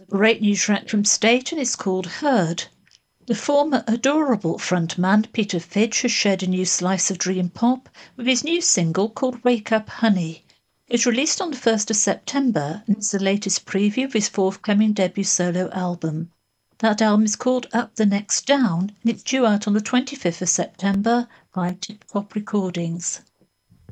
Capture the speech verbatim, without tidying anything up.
great new track from Staten is called Heard. The former Adorable frontman Peter Fidge has shared a new slice of dream pop with his new single called Wake Up Honey. It's released on the first of September and it's the latest preview of his forthcoming debut solo album. That album is called Up the Next Down and it's due out on the twenty-fifth of September by Tip Top Recordings.